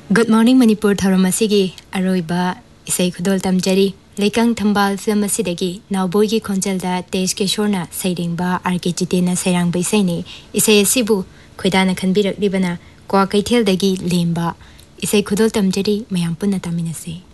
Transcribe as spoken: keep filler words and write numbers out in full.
Good morning Manipur Tharam asigi aroiba isai khudol tamjari lekang thambal film asidagi nawboigi khonjalda tej ke shorna saidingba arke chitena sairang baisai ne isai asibu khoidana khanbirak libana kwa kaithel dagi lemba isai khudol tamjari mayam punna taminase.